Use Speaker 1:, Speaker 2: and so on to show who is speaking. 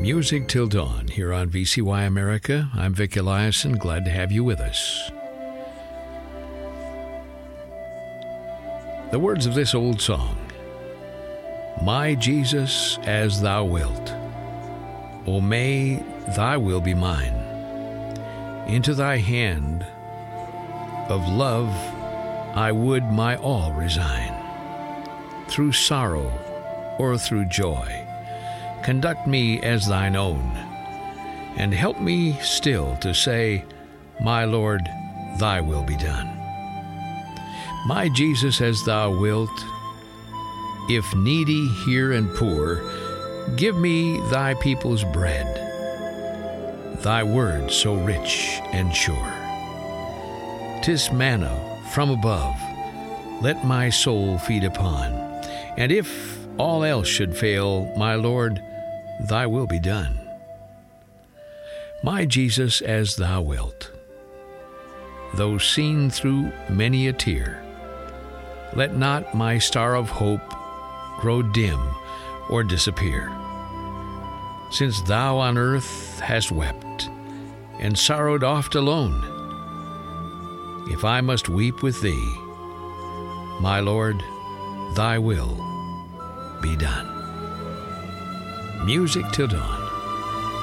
Speaker 1: Music Till Dawn here on VCY America. I'm Vic Eliason. Glad to have you with us. The words of this old song: My Jesus, as thou wilt, O may thy will be mine. Into thy hand of love I would my all resign. Through sorrow or through joy, conduct me as thine own, and help me still to say, My Lord, thy will be done. My Jesus, as thou wilt, if needy here and poor, give me thy people's bread, thy word so rich and sure. 'Tis manna from above, let my soul feed upon, and if all else should fail, my Lord, thy will be done. My Jesus, as thou wilt, though seen through many a tear, let not my star of hope grow dim or disappear. Since thou on earth hast wept and sorrowed oft alone, if I must weep with thee, my Lord, thy will be done. Music Till Dawn.